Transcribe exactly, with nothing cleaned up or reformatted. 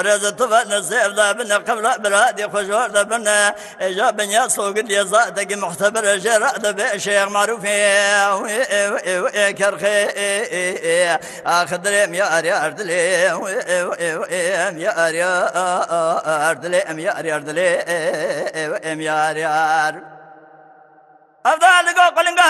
رزت نصيب ذا بنا قبل برادي خجور ذا بنا إجاب يا سوق اللي زادك مختبر جراء ذا بشيخ معروف كرخي أخدريم يا ريار دليم يا ريار دليم يا ريار دليم يا ريار أفضل قلنقا